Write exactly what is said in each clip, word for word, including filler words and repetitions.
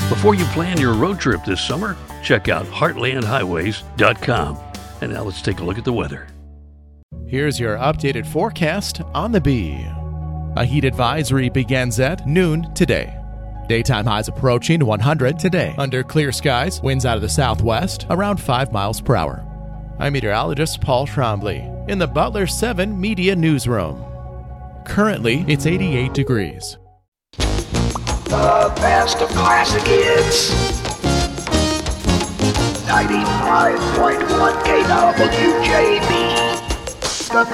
Before you plan your road trip this summer, check out heartland highways dot com. And now let's take a look at the weather. Here's your updated forecast on the Bee. A heat advisory begins at noon today. Daytime highs approaching one hundred today. Under clear skies, winds out of the southwest around five miles per hour. I'm meteorologist Paul Trombley in the Butler seven Media Newsroom. Currently, it's eighty-eight degrees. The best of classic hits. ninety-five point one K W J B. The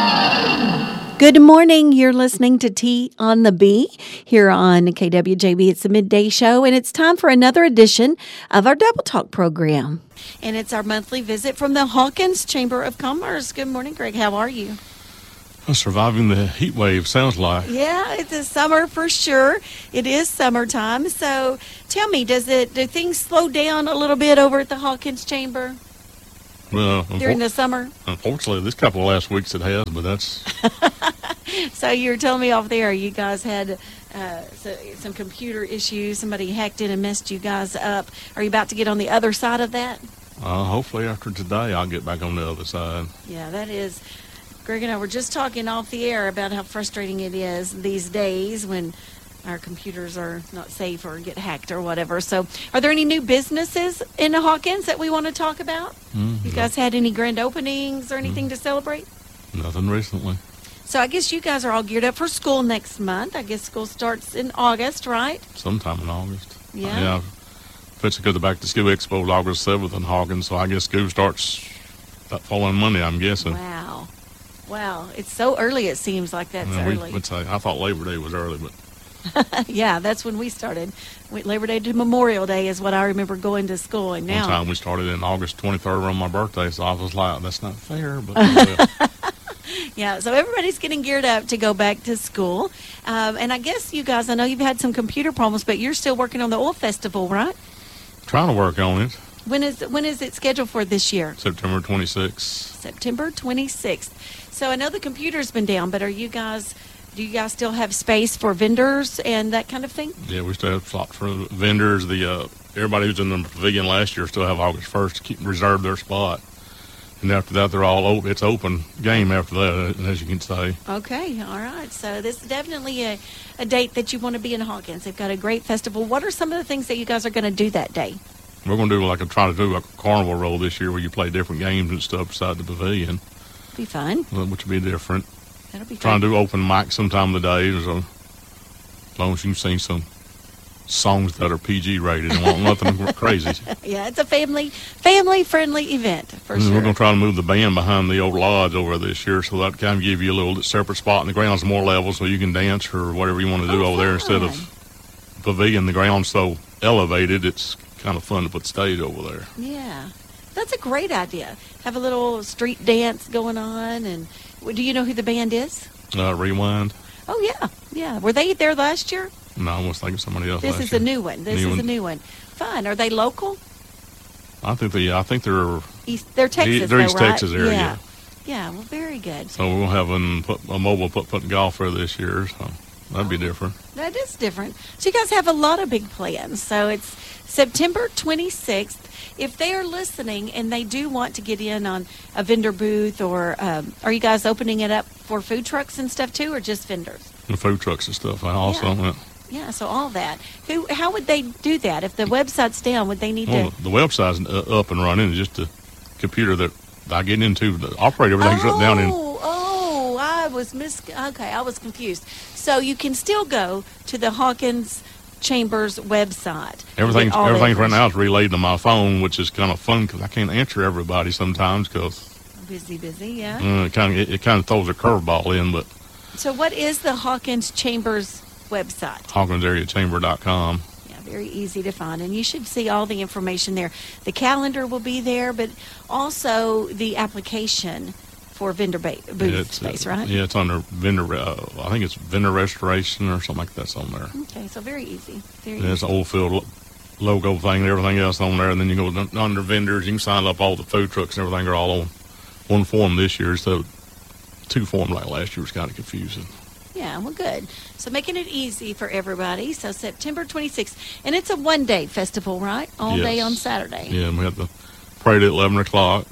Bee. Good morning. You're listening to Tea on the Bee here on K W J B. It's the midday show, and it's time for another edition of our Double Talk program. And it's our monthly visit from the Hawkins Chamber of Commerce. Good morning, Greg. How are you? Surviving the heat wave, sounds like. Yeah, it's a summer for sure. It is summertime. So tell me, does it do things slow down a little bit over at the Hawkins Chamber Well, during the summer? Unfortunately, this couple of last weeks it has, but that's... So you were telling me off there you guys had uh, so, some computer issues. Somebody hacked in and messed you guys up. Are you about to get on the other side of that? Uh, hopefully after today I'll get back on the other side. Yeah, that is... Greg and I were just talking off the air about how frustrating it is these days when our computers are not safe or get hacked or whatever. So are there any new businesses in Hawkins that we want to talk about? Mm-hmm. You guys had any grand openings or anything mm-hmm. to celebrate? Nothing recently. So I guess you guys are all geared up for school next month. I guess school starts in August, right? Sometime in August. Yeah. Uh, yeah. Fitz to go to the Back to School Expo August seventh in Hawkins, so I guess school starts that following Monday, I'm guessing. Wow. Wow, it's so early. It seems like that's yeah, early. We would say, I thought Labor Day was early, but yeah, that's when we started. We, Labor Day to Memorial Day is what I remember going to school. And now, one time we started in August twenty-third on my birthday, so I was like, that's not fair. But well. Yeah, so everybody's getting geared up to go back to school, um, and I guess you guys, I know you've had some computer problems, but you're still working on the Oil Festival, right? Trying to work on it. When is when is it scheduled for this year? September twenty-sixth. September twenty-sixth. So I know the computer's been down, but are you guys, do you guys still have space for vendors and that kind of thing? Yeah, we still have slots for vendors. The uh, everybody who's in the pavilion last year still have August first to keep reserve their spot. And after that, they're all open. It's open game after that, as you can say. Okay, all right. So this is definitely a, a date that you want to be in Hawkins. They've got a great festival. What are some of the things that you guys are going to do that day? We're going to do like a try to do like a carnival roll this year where you play different games and stuff beside the pavilion. Be fun. Which will be different. That'll be fun. Trying to do open mic sometime of the day, so as long as you can sing some songs that are P G rated and want nothing crazy. Yeah, it's a family family friendly event for and sure. We're going to try to move the band behind the old lodge over this year, so that kind of give you a little separate spot in the ground, some more level, so you can dance or whatever you want to do oh, over fun. there instead of pavilion. The ground's so elevated, it's kind of fun to put stage over there. Yeah. That's a great idea. Have a little street dance going on. And do you know who the band is? Uh, Rewind. Oh, yeah. Yeah. Were they there last year? No, I was thinking somebody else This last is year. a new one. This new is one. a new one. Fun. Are they local? I think they, I think they're... East, they're Texas, They're though, East right? Texas area, yeah. yeah. Yeah, well, very good. So we'll have an, put, a mobile putt-putt golf there this year, so that'd be different. That is different. So you guys have a lot of big plans. So it's September twenty-sixth. If they are listening and they do want to get in on a vendor booth, or um, are you guys opening it up for food trucks and stuff too, or just vendors? And food trucks and stuff. I also Yeah. went. Yeah, so all that. Who? How would they do that? If the website's down, would they need Well, to? the website's uh, up and running. It's just the computer that I get into. The operator, everything's oh, down in. Oh, I was mis. Okay, I was confused. So you can still go to the Hawkins Chamber's website. Everything's All everything's right that- now is relayed to my phone, which is kind of fun because I can't answer everybody sometimes because Busy, busy, yeah. uh, it kind of it, it kind of throws a curveball in. But So what is the Hawkins Chamber's website? Hawkins Area Chamber dot com. Yeah, very easy to find, and you should see all the information there. The calendar will be there, but also the application for vendor ba- booth Yeah, it's, space, uh, right? Yeah, it's under vendor. Uh, I think it's vendor restoration or something like that's on there. Okay, so very easy. Very Yeah, it's easy. an old field lo- logo thing and everything else on there, and then you go un- under vendors. You can sign up all the food trucks and everything are all on one form this year instead of two forms like last year. Was kind of confusing. Yeah, well, good. So making it easy for everybody. So September twenty-sixth. And it's a one-day festival, right? All Yes. day on Saturday. Yeah, and we have the parade at eleven o'clock.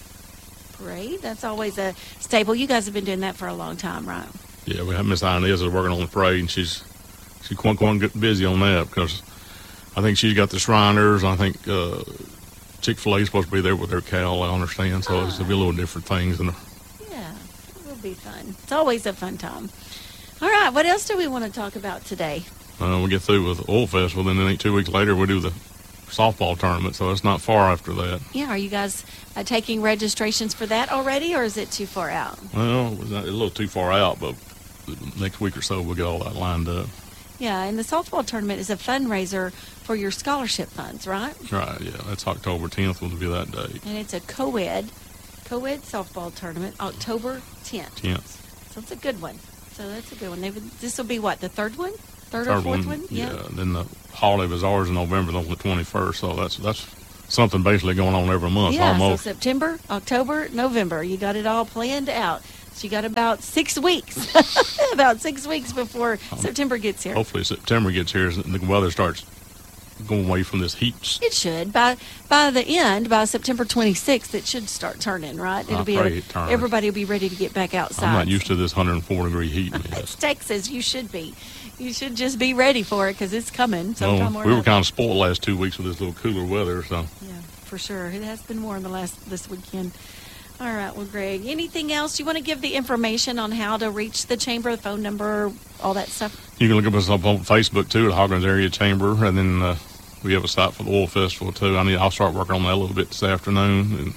Parade. That's always a staple. You guys have been doing that for a long time, right? Yeah, we have Miss Inez is working on the parade, and she's she's quite, quite get busy on that because I think she's got the Shriners. I think uh, Chick-fil-A is supposed to be there with their cow, I understand. So it's going to be a little different things. Than the, Yeah, it will be fun. It's always a fun time. All right, what else do we want to talk about today? uh, we get through with the Oil Festival, then I think two weeks later we do the softball tournament, so it's not far after that. Yeah, are you guys uh, taking registrations for that already, or is it too far out? Well, it's not, a little too far out, but next week or so we'll get all that lined up. Yeah, and the softball tournament is a fundraiser for your scholarship funds, right? Right, yeah, that's October tenth will be that day. And it's a co-ed, co-ed softball tournament, October tenth. tenth. So it's a good one. So that's a good one. They would, this will be what, the third one? Third, Third or fourth one, one? yeah. Then the holiday bazaar is in November on the twenty-first, so that's that's something basically going on every month Yeah, almost. so September, October, November. You got it all planned out. So you got about six weeks, about six weeks before Um, September gets here. Hopefully September gets here and the weather starts going away from this heat. It should. By by the end, by September twenty-sixth, it should start turning, right? It'll I be pray it turns. everybody will be ready to get back outside. I'm not used to this one hundred four degree heat. It's Texas. You should be. You should just be ready for it because it's coming sometime No, or we were another. kind of spoiled the last two weeks with this little cooler weather, so. Yeah, for sure. It has been warm the last this weekend. All right, well, Greg, anything else you want to give the information on how to reach the chamber, the phone number, all that stuff? You can look us up on Facebook too, at Hoggins Area Chamber, and then uh, we have a site for the Oil Festival too. I need, I'll start working on that a little bit this afternoon. And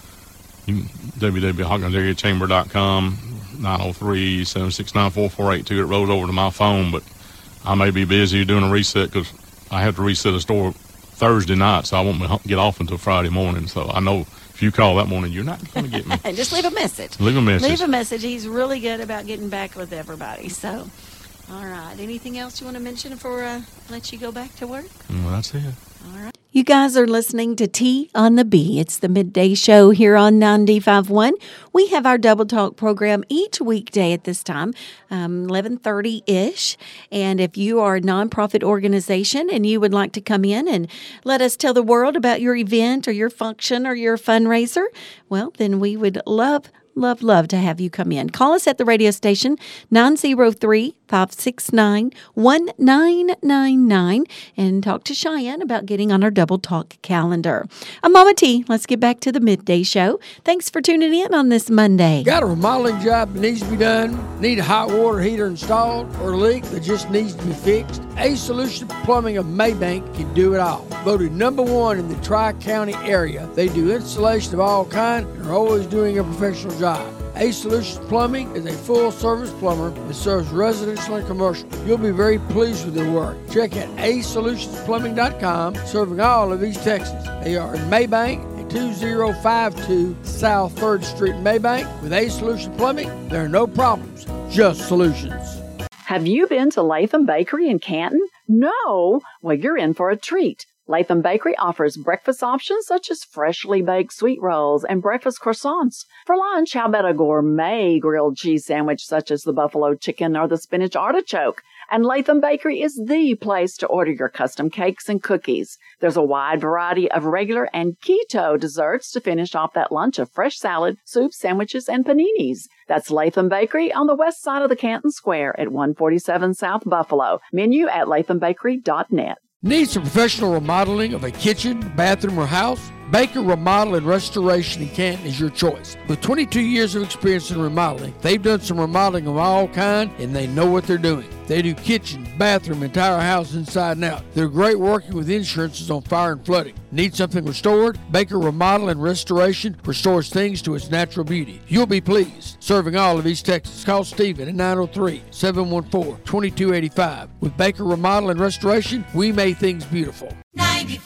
you can w w w dot hoggins area chamber dot com, nine oh three, seven six nine, four four eight two. It rolls over to my phone, but I may be busy doing a reset because I have to reset a store Thursday night, so I won't get off until Friday morning. So I know if you call that morning, you're not going to get me. Just leave a message. Leave a message. Leave a message. He's really good about getting back with everybody. So, all right. Anything else you want to mention before I let you go back to work? Well, that's it. All right. You guys are listening to Tea on the Bee. It's the midday show here on ninety-five point one. We have our Double Talk program each weekday at this time, um, eleven thirty-ish. And if you are a nonprofit organization and you would like to come in and let us tell the world about your event or your function or your fundraiser, well, then we would love Love, love to have you come in. Call us at the radio station, nine oh three, five six nine, one nine nine nine, and talk to Cheyenne about getting on our Double Talk calendar. I'm Mama T. Let's get back to the midday show. Thanks for tuning in on this Monday. Got a remodeling job that needs to be done? Need a hot water heater installed or a leak that just needs to be fixed? Ace Solution Plumbing of Maybank can do it all. Voted number one in the Tri-County area. They do installation of all kinds and are always doing a professional job. Ace Solutions Plumbing is a full-service plumber that serves residential and commercial. You'll be very pleased with their work. Check out ace solutions plumbing dot com, serving all of East Texas. They are in Maybank at two oh five two South third Street in Maybank. With Ace Solutions Plumbing, there are no problems, just solutions. Have you been to Latham Bakery in Canton? No? Well, you're in for a treat. Latham Bakery offers breakfast options such as freshly baked sweet rolls and breakfast croissants. For lunch, how about a gourmet grilled cheese sandwich such as the buffalo chicken or the spinach artichoke? And Latham Bakery is the place to order your custom cakes and cookies. There's a wide variety of regular and keto desserts to finish off that lunch of fresh salad, soup, sandwiches, and paninis. That's Latham Bakery on the west side of the Canton Square at one forty-seven South Buffalo. Menu at latham bakery dot net. Need some professional remodeling of a kitchen, bathroom, or house? Baker Remodel and Restoration in Canton is your choice. With twenty-two years of experience in remodeling, they've done some remodeling of all kinds, and they know what they're doing. They do kitchen, bathroom, entire house inside and out. They're great working with insurances on fire and flooding. Need something restored? Baker Remodel and Restoration restores things to its natural beauty. You'll be pleased. Serving all of East Texas. Call Stephen at nine oh three, seven one four, two two eight five. With Baker Remodel and Restoration, we make things beautiful.